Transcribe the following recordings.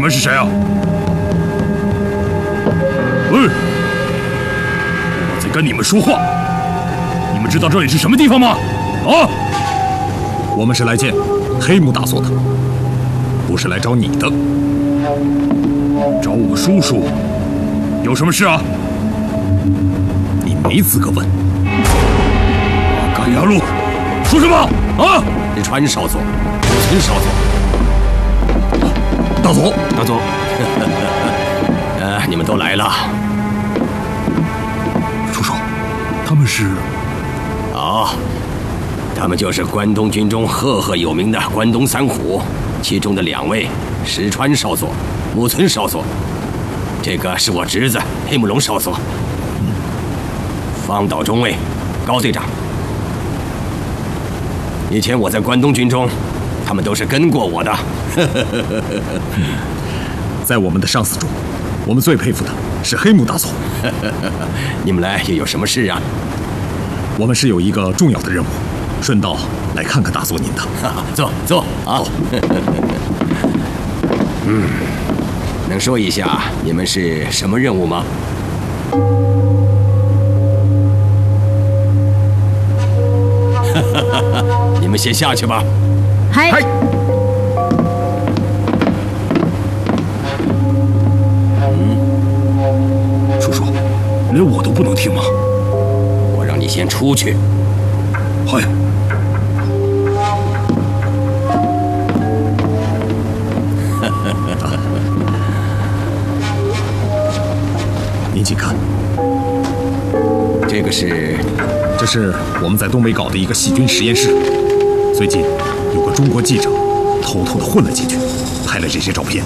们是谁啊？喂，我在跟你们说话，你们知道这里是什么地方吗？啊！ 我们是来见黑木大佐的，不是来找你的。 找我叔叔有什么事啊？ 你没资格问。 阿甘亚路，说什么啊？ 石川少佐，木村少佐， 大佐， 大佐，你们都来了。 叔叔，他们是？ 哦，他们就是关东军中赫赫有名的关东三虎，其中的2位，石川少佐、木村少佐。这个是我侄子黑木龙少佐，方岛中尉，高队长。以前我在关东军中，他们都是跟过我的。 在我们的上司中，我们最佩服的是黑木大佐。 你们来又有什么事啊？ 我们是有一个重要的任务，顺道来看看大佐您的。 坐啊。能说一下你们是什么任务吗？你们先下去吧。 嗨。 叔叔，连我都不能听吗？ 我让你先出去。 嗨。 您请看，这是我们在东北搞的一个细菌实验室。最近有个中国记者偷偷的混了进去，拍了这些照片。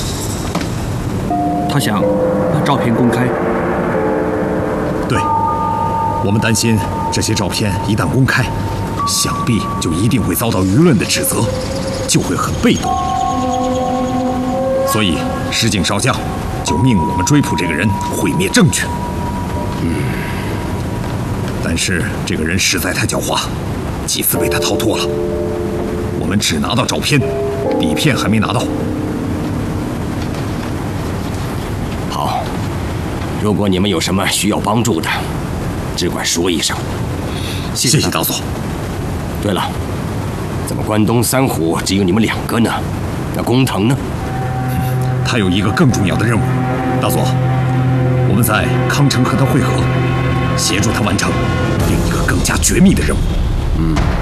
他想把照片公开。 对，我们担心这些照片一旦公开，想必就一定会遭到舆论的指责，就会很被动。所以石井少将就命我们追捕这个人，毁灭证据。但是这个人实在太狡猾，几次被他逃脱了。我们只拿到照片，底片还没拿到。 好，如果你们有什么需要帮助的，只管说一声。 谢谢大佐。 对了，怎么关东三虎只有你们2个呢？那工藤呢？ 他有一个更重要的任务，大佐，我们在康城和他会合，协助他完成另一个更加绝密的任务。